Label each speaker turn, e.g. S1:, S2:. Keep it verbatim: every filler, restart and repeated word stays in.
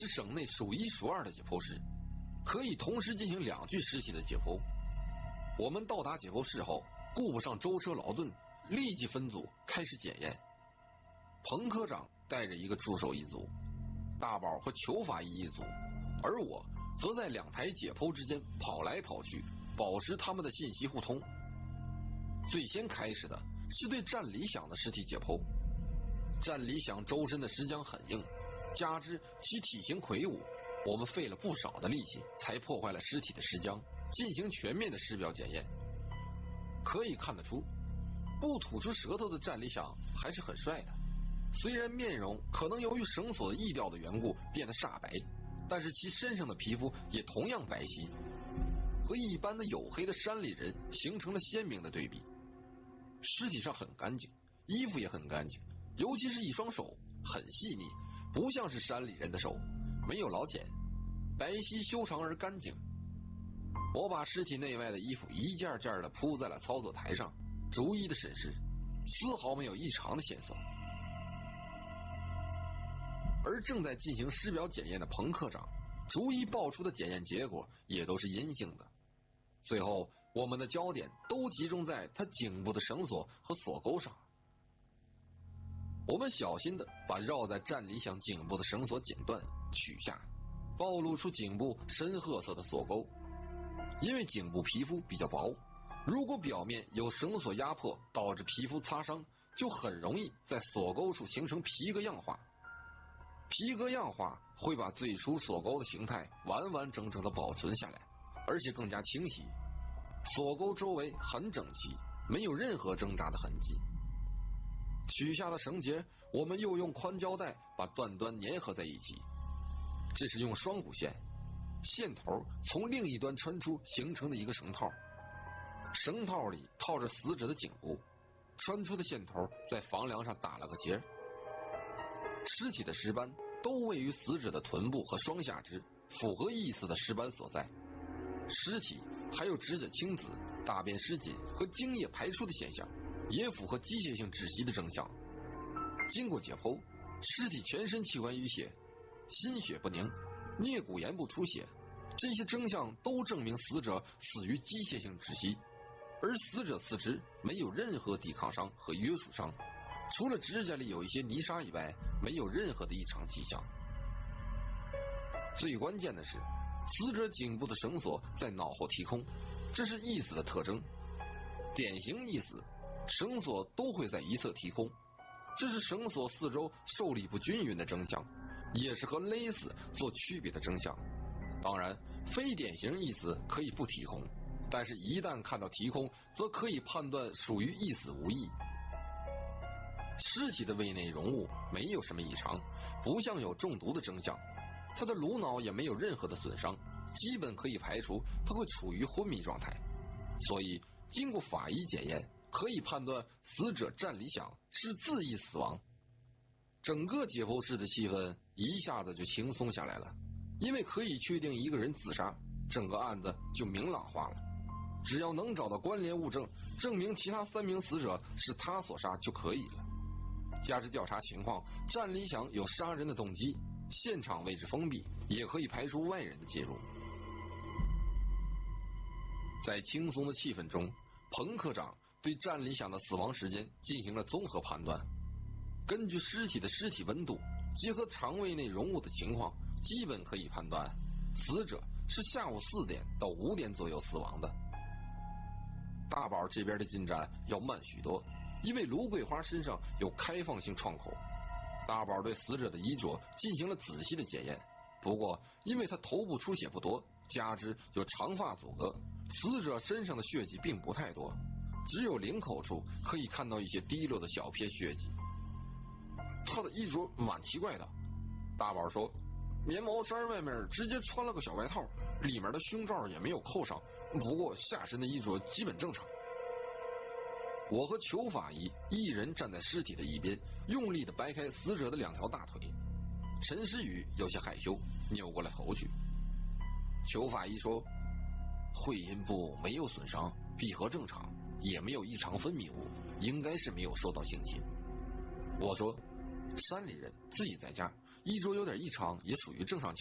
S1: 是省内数一数二的解剖师，可以同时进行两具尸体的解剖。我们到达解剖室后，顾不上舟车劳顿，立即分组开始检验。彭科长带着一个助手一组，大宝和裘法医一组，而我则在两台解剖之间跑来跑去，保持他们的信息互通。最先开始的是对战理想的尸体解剖。战理想周身的尸僵很硬，加之其体型魁梧，我们费了不少的力气才破坏了尸体的尸僵，进行全面的尸表检验。可以看得出，不吐出舌头的战理想还是很帅的，虽然面容可能由于绳索的易掉的缘故变得煞白，但是其身上的皮肤也同样白皙，和一般的黝黑的山里人形成了鲜明的对比。尸体上很干净，衣服也很干净，尤其是一双手很细腻，不像是山里人的手，没有老茧，白皙修长而干净。我把尸体内外的衣服一件件的铺在了操作台上，逐一的审视，丝毫没有异常的线索。而正在进行尸表检验的彭科长逐一报出的检验结果也都是阴性的。最后我们的焦点都集中在他颈部的绳索和锁钩上。我们小心地把绕在战理想颈部的绳索剪断取下，暴露出颈部深褐色的锁钩。因为颈部皮肤比较薄，如果表面有绳索压迫导致皮肤擦伤，就很容易在锁钩处形成皮革样化。皮革样化会把最初锁钩的形态完完整整地保存下来，而且更加清晰。锁钩周围很整齐，没有任何挣扎的痕迹。取下的绳结，我们又用宽胶带把断端粘合在一起。这是用双股线，线头从另一端穿出形成的一个绳套，绳套里套着死者的颈部，穿出的线头在房梁上打了个结。尸体的尸斑都位于死者的臀部和双下肢，符合意思的尸斑所在。尸体还有指甲青紫、大便失禁和精液排出的现象，也符合机械性窒息的征象。经过解剖，尸体全身器官淤血，心血不宁，颞骨沿部出血，这些征象都证明死者死于机械性窒息。而死者四肢没有任何抵抗伤和约束伤，除了指甲里有一些泥沙以外，没有任何的异常迹象。最关键的是，死者颈部的绳索在脑后提空，这是缢死的特征。典型缢死，绳索都会在一侧提空，这是绳索四周受力不均匀的征象，也是和勒死做区别的征象。当然，非典型缢死可以不提空，但是一旦看到提空，则可以判断属于缢死无益。尸体的胃内容物没有什么异常，不像有中毒的征象，他的颅脑也没有任何的损伤，基本可以排除他会处于昏迷状态。所以经过法医检验，可以判断死者战理想是自缢死亡。整个解剖室的气氛一下子就轻松下来了，因为可以确定一个人自杀，整个案子就明朗化了。只要能找到关联物证，证明其他三名死者是他所杀就可以了。加之调查情况，战理想有杀人的动机，现场位置封闭，也可以排除外人的介入。在轻松的气氛中，彭科长对战理想的死亡时间进行了综合判断。根据尸体的尸体温度，结合肠胃内容物的情况，基本可以判断死者是下午四点到五点左右死亡的。大宝这边的进展要慢许多，因为卢桂花身上有开放性创口。大宝对死者的衣着进行了仔细的检验，不过因为他头部出血不多，加之有长发阻隔，死者身上的血迹并不太多，只有领口处可以看到一些滴落的小片血迹。他的衣着蛮奇怪的，大宝说，棉毛衫外面直接穿了个小外套，里面的胸罩也没有扣上，不过下身的衣着基本正常。我和裘法医一人站在尸体的一边，用力地掰开死者的两条大腿。陈诗雨有些害羞，扭过了头去。裘法医说，会阴部没有损伤，闭合正常，也没有异常分泌物，应该是没有受到性侵。我说，山里人自己在家衣着有点异常，也属于正常情况。